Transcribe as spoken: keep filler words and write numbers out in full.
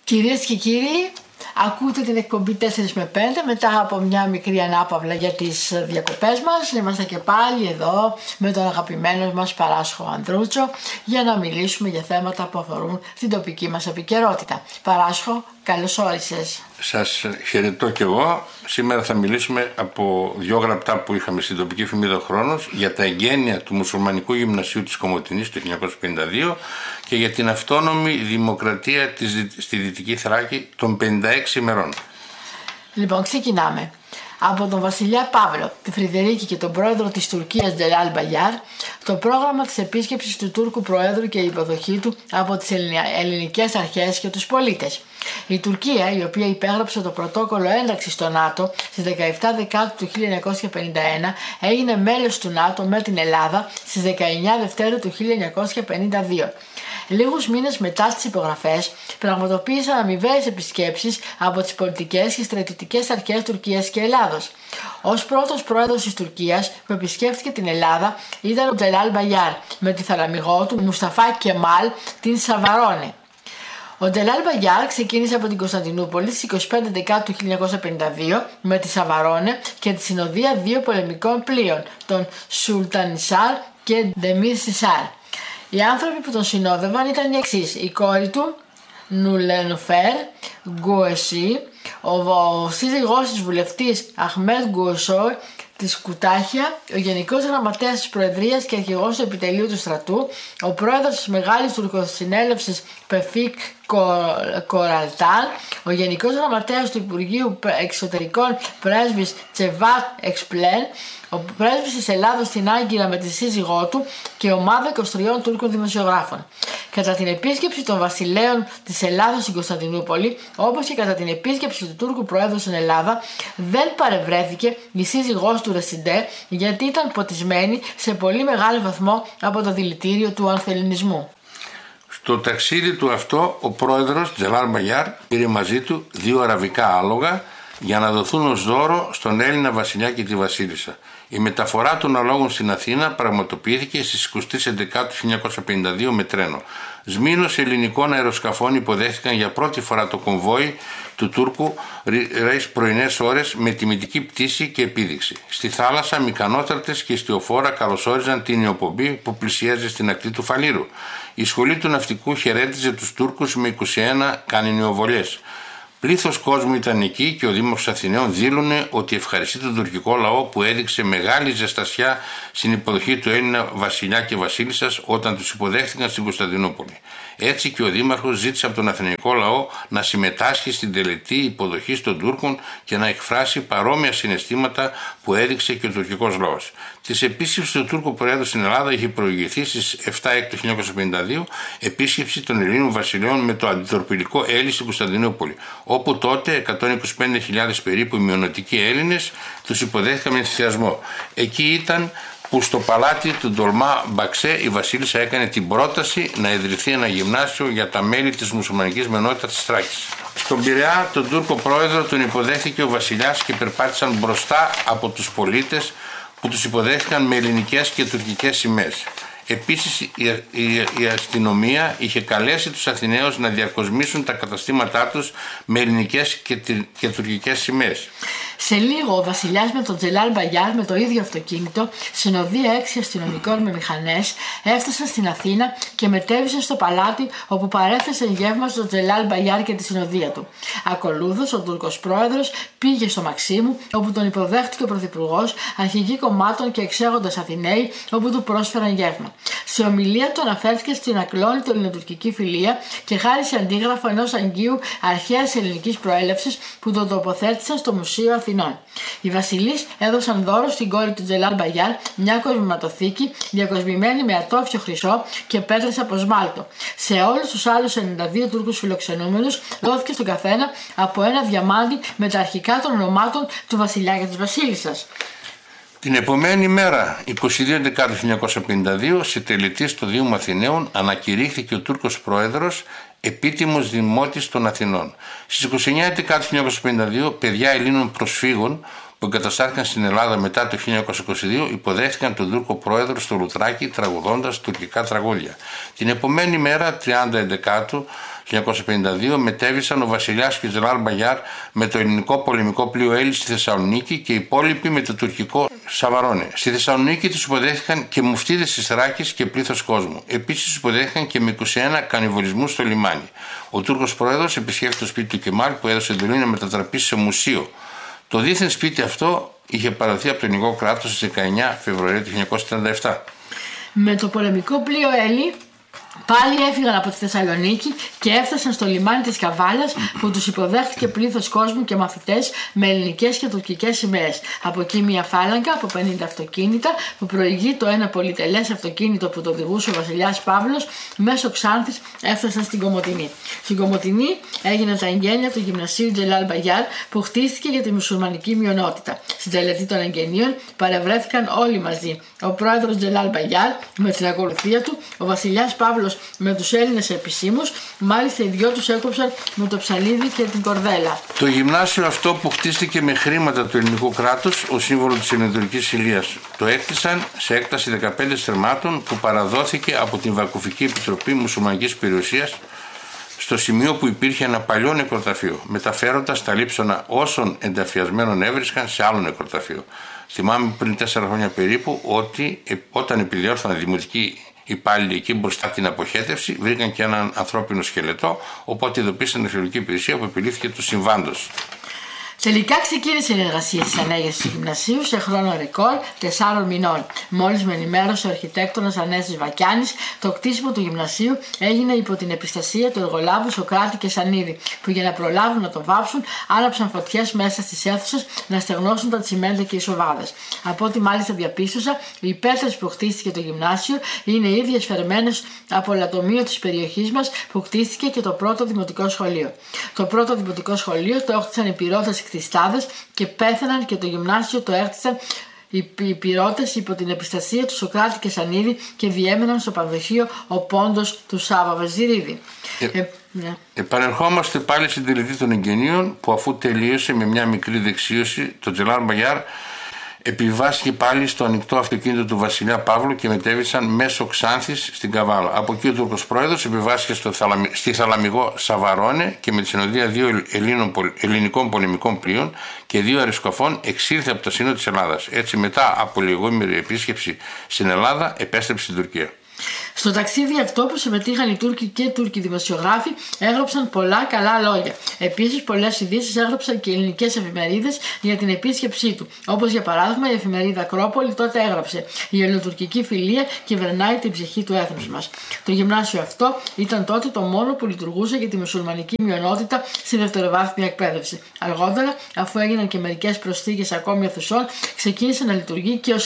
Κυρίες και κύριοι, ακούτε την εκπομπή τέσσερα με πέντε μετά από μια μικρή ανάπαυλα για τις διακοπές μας. Είμαστε και πάλι εδώ με τον αγαπημένο μας Παράσχο Ανδρούτσο για να μιλήσουμε για θέματα που αφορούν την τοπική μας επικαιρότητα. Παράσχο, καλώς όρισες. Σας χαιρετώ κι εγώ. Σήμερα θα μιλήσουμε από δύο γραπτά που είχαμε στην τοπική εφημερίδα Χρόνος για τα εγγένεια του Μουσουλμανικού Γυμνασίου της Κομοτηνής το χίλια εννιακόσια πενήντα δύο και για την αυτόνομη δημοκρατία της, στη Δυτική Θράκη των πενήντα έξι ημερών. Λοιπόν, ξεκινάμε. Από τον βασιλιά Παύλο, τη Φρυδερίκη και τον πρόεδρο της Τουρκίας Τζελάλ Μπαγιάρ, το πρόγραμμα της επίσκεψης του Τούρκου Προέδρου και η υποδοχή του από τις ελληνικές αρχές και τους πολίτες. Η Τουρκία, η οποία υπέγραψε το πρωτόκολλο ένταξης στο ΝΑΤΟ στις δεκαεπτά Δεκάτου του χίλια εννιακόσια πενήντα ένα, έγινε μέλος του ΝΑΤΟ με την Ελλάδα στις δεκαεννιά Δευτέρου του χίλια εννιακόσια πενήντα δύο. Λίγους μήνες μετά τις υπογραφές, πραγματοποίησαν αμοιβαίες επισκέψεις από τις πολιτικές και στρατιωτικές αρχές Τουρκίας και Ελλάδος. Ως πρώτος πρόεδρος της Τουρκίας που επισκέφθηκε την Ελλάδα ήταν ο Τζελάλ Μπαγιάρ με τη θαλαμιγό του Μουσταφά Κεμάλ την Σαβαρώνε. Ο Τζελάλ Μπαγιάρ ξεκίνησε από την Κωνσταντινούπολη στις είκοσι πέντε Δεκάτου του χίλια εννιακόσια πενήντα δύο με τη Σαβαρώνε και τη συνοδεία δύο πολεμικών πλοίων, τον Σουλτανισάρ και Ντεμίρ Σισάρ. Οι άνθρωποι που τον συνόδευαν ήταν οι εξής: η κόρη του, Νουλενοφέρ Γκουεσί, ο, ο σύζυγός της βουλευτής Αχμέτ Γκουεσόι της Κουτάχια, ο Γενικός Γραμματέας της Προεδρίας και Αρχηγός του Επιτελείου του Στρατού, ο πρόεδρος της Μεγάλης Τουρκοσυνέλευσης Πεφίκ Κοραλτάν, ο Γενικός Γραμματέας του Υπουργείου Εξωτερικών Πρέσβης Τσεβάτ Εξπλέν, ο πρέσβης της Ελλάδος στην Άγκυρα με τη σύζυγό του και ομάδα είκοσι τριών Τούρκων δημοσιογράφων. Κατά την επίσκεψη των βασιλέων της Ελλάδος στην Κωνσταντινούπολη, όπως και κατά την επίσκεψη του Τούρκου Προέδρου στην Ελλάδα, δεν παρευρέθηκε η σύζυγός του Ρεσιντέ, γιατί ήταν ποτισμένη σε πολύ μεγάλο βαθμό από το δηλητήριο του ανθεληνισμού. Στο ταξίδι του αυτό, ο πρόεδρος Τζελάλ Μπαγιάρ πήρε μαζί του δύο αραβικά άλογα για να δοθούν ως δώρο στον Έλληνα βασιλιά και τη βασίλισσα. Η μεταφορά των αλόγων στην Αθήνα πραγματοποιήθηκε στις είκοσι τρεις Δεκάτου του χίλια εννιακόσια πενήντα δύο με τρένο. Σμήνος ελληνικών αεροσκαφών υποδέχτηκαν για πρώτη φορά το κομβόι του Τούρκου ρέις πρωινές ώρες με τιμητική πτήση και επίδειξη. Στη θάλασσα, μικανότρατες και ιστιοφόρα καλωσόριζαν την νεοπομπή που πλησίαζε στην ακτή του Φαλήρου. Η σχολή του ναυτικού χαιρέτιζε τους Τούρκους με είκοσι ένα κανηνιοβολιές. Πλήθος κόσμου ήταν εκεί και ο Δήμαρχος Αθηναίων δήλωνε ότι ευχαριστεί τον τουρκικό λαό που έδειξε μεγάλη ζεστασιά στην υποδοχή του Έλληνα βασιλιά και βασίλισσας όταν τους υποδέχτηκαν στην Κωνσταντινούπολη. Έτσι και ο Δήμαρχος ζήτησε από τον αθηναϊκό λαό να συμμετάσχει στην τελετή υποδοχή των Τούρκων και να εκφράσει παρόμοια συναισθήματα που έδειξε και ο τουρκικός λαός. Της επίσκεψης του Τούρκου Προέδρου στην Ελλάδα είχε προηγηθεί στις επτά Έκτου του χίλια εννιακόσια πενήντα δύο επίσκεψη των Ελλήνων βασιλέων με το αντιτορπιλικό Έλλη στην Κωνσταντινούπολη, όπου τότε εκατόν είκοσι πέντε χιλιάδες περίπου μειονοτικοί Έλληνες τους υποδέχθηκαν με ενθουσιασμό. Εκεί ήταν που στο παλάτι του Ντολμά Μπαξέ η βασίλισσα έκανε την πρόταση να ιδρυθεί ένα γυμνάσιο για τα μέλη της μουσουλμανικής μενότητας της Θράκης. Στον Πειραιά τον Τούρκο πρόεδρο τον υποδέχθηκε ο βασιλιάς και περπάτησαν μπροστά από τους πολίτες που τους υποδέχθηκαν με ελληνικές και τουρκικές σημαίες. Επίσης η, η, η αστυνομία είχε καλέσει τους Αθηναίους να διακοσμήσουν τα καταστήματά τους με ελληνικές και, και τουρκικές σημαίες. Σε λίγο ο βασιλιάς με τον Τζελάλ Μπαγιάρ με το ίδιο αυτοκίνητο, συνοδεία έξι αστυνομικών με μηχανές, έφτασαν στην Αθήνα και μετέβησαν στο παλάτι όπου παρέθεσε γεύμα στον Τζελάλ Μπαγιάρ και τη συνοδεία του. Ακολούθως ο Τούρκος πρόεδρος πήγε στο Μαξίμου όπου τον υποδέχτηκε ο πρωθυπουργός, αρχηγοί κομμάτων και εξέχοντες Αθηναίοι όπου του πρόσφεραν γεύμα. Σε ομιλία του αναφέρθηκε στην ακλόνητη ελληνοτουρκική φιλία και χάρισε αντίγραφο ενός αγγείου αρχαίας ελληνικής προέλευσης που τον τοποθέτησαν στο Μουσείο Αθηνών. Οι βασιλείς έδωσαν δώρο στην κόρη του Τζελάλ Μπαγιάρ μια κοσμηματοθήκη διακοσμημένη με ατόφιο χρυσό και πέτρες από σμάλτο. Σε όλους τους άλλους ενενήντα δύο Τούρκους φιλοξενούμενους δόθηκε στον καθένα από ένα διαμάντι με τα αρχικά των ονομάτων του βασιλιά και της βασίλισσας. Την επομένη μέρα, είκοσι δύο Δεκάτου χίλια εννιακόσια πενήντα δύο, σε τελετή στο Δήμο Αθηναίων ανακηρύχθηκε ο Τούρκος πρόεδρος επίτιμος δημότης των Αθηνών. Στις είκοσι εννέα Δεκάτου χίλια εννιακόσια πενήντα δύο, παιδιά Ελλήνων προσφύγων που εγκαταστάθηκαν στην Ελλάδα μετά το χίλια εννιακόσια είκοσι δύο υποδέχτηκαν τον Τούρκο πρόεδρο στο Λουτράκι τραγουδώντας τουρκικά τραγούδια. Την επομένη μέρα, τριάντα Ενδεκάτου χίλια εννιακόσια πενήντα δύο, μετέβησαν ο βασιλιάς και ο Τζελάλ Μπαγιάρ με το ελληνικό πολεμικό πλοίο Έλλη στη Θεσσαλονίκη και οι υπόλοιποι με το τουρκικό Σαβαρόνε. Στη Θεσσαλονίκη τους υποδέχτηκαν και μουφτίδες της Θράκης και πλήθος κόσμου. Επίσης τους υποδέχτηκαν και με είκοσι ένα κανιβολισμούς στο λιμάνι. Ο Τούρκος πρόεδρος επισκέφθηκε το σπίτι του Κεμάλ που έδωσε εντολή να μετατραπεί σε μουσείο. Το δίθεν σπίτι αυτό είχε παραδοθεί από το ελληνικό κράτος στις δεκαεννέα Φεβρουαρίου του χίλια εννιακόσια τριάντα επτά. Με το πολεμικό πλοίο Έλλη πάλι έφυγαν από τη Θεσσαλονίκη και έφτασαν στο λιμάνι της Καβάλας που τους υποδέχτηκε πλήθος κόσμου και μαθητές με ελληνικές και τουρκικές σημαίες. Από εκεί μια φάλαγγα από πενήντα αυτοκίνητα που προηγεί το ένα πολυτελές αυτοκίνητο που το οδηγούσε ο βασιλιάς Παύλος μέσω Ξάνθης έφτασαν στην Κομοτηνή. Στην Κομοτηνή έγιναν τα εγγένεια του γυμνασίου Τζελάλ Μπαγιάρ που χτίστηκε για τη μουσουλμανική μειονότητα. Στην τελετή των εγγενείων παρευρέθηκαν όλοι μαζί. Ο πρόεδρος Τζελάλ Μπαγιάρ με την ακολουθία του, ο βασιλιάς Παύλος με τους Έλληνες επισήμους, μάλιστα οι δυο τους έκοψαν με το ψαλίδι και την κορδέλα. Το γυμνάσιο αυτό που χτίστηκε με χρήματα του ελληνικού κράτους, ο σύμβολο της ελληνοτουρκικής ηλίας, το έκτισαν σε έκταση δεκαπέντε στρεμμάτων που παραδόθηκε από την Βακουφική Επιτροπή Μουσουλμανικής Περιουσίας στο σημείο που υπήρχε ένα παλιό νεκροταφείο, μεταφέροντας τα λείψανα όσων ενταφιασμένων έβρισκαν σε άλλο νεκροταφείο. Θυμάμαι πριν τέσσερα χρόνια περίπου ότι ε, όταν επιδιόρθωναν δημοτικοί υπάλληλοι εκεί μπροστά την αποχέτευση, βρήκαν και έναν ανθρώπινο σκελετό, οπότε ειδοποίησαν την αρχαιολογική υπηρεσία που επιλήφθηκε του συμβάντος. Τελικά ξεκίνησε η εργασία της ανέγερσης του γυμνασίου σε χρόνο ρεκόρ τεσσάρων μηνών. Μόλις με ενημέρωσε ο αρχιτέκτονας Ανέστης Βακιάνης, το κτίσιμο του γυμνασίου έγινε υπό την επιστασία του εργολάβου Σοκράτη και Σανίδη, που για να προλάβουν να το βάψουν, άναψαν φωτιές μέσα στις αίθουσες να στεγνώσουν τα τσιμέντα και οι σοβάδες. Από ό,τι μάλιστα διαπίστωσα, οι πέτρες που χτίστηκε το γυμνάσιο είναι οι ίδιες φερμένες από λατομείο της περιοχής μας που χτίστηκε και το πρώτο δημοτικό σχολείο. Το πρώτο δημοτικό σχολείο το έχτισαν οι πυρώτες κτιστάδες και πέθαναν και το γυμνάσιο το έχτισαν οι πυρώτες υπό την επιστασία του Σοκράτη και Σανίδη και διέμεναν στο πανδοχείο ο πόντος του Σάβα Βαζιρίδη. Ε, ε, ναι. Επανερχόμαστε πάλι στην τελετή των εγγενείων που αφού τελείωσε με μια μικρή δεξίωση, το Τζελάλ Μπαγιάρ επιβάστηκε πάλι στο ανοιχτό αυτοκίνητο του βασιλιά Παύλου και μετέβησαν μέσω Ξάνθης στην Καβάλα. Από εκεί ο Τούρκος πρόεδρος επιβάστηκε στο θαλαμι... στη Θαλαμιγό Σαβαρόνε και με τη συνοδεία δύο Ελλήνων... ελληνικών πολεμικών πλοίων και δύο αεροσκαφών εξήλθε από το σύνολο της Ελλάδας. Έτσι, μετά από λιγόμερη επίσκεψη στην Ελλάδα, επέστρεψε στην Τουρκία. Στο ταξίδι αυτό που συμμετείχαν οι Τούρκοι και Τούρκοι δημοσιογράφοι έγραψαν πολλά καλά λόγια. Επίσης, πολλές ειδήσεις έγραψαν και ελληνικές εφημερίδες για την επίσκεψή του. Όπως για παράδειγμα η εφημερίδα Ακρόπολη τότε έγραψε: «Η ελληνοτουρκική φιλία κυβερνάει την ψυχή του έθνους μας». Το γυμνάσιο αυτό ήταν τότε το μόνο που λειτουργούσε για τη μουσουλμανική μειονότητα στη δευτεροβάθμια εκπαίδευση. Αργότερα, αφού έγιναν και μερικές προσθήκες ακόμη αιθουσών, ξεκίνησε να λειτουργεί και ως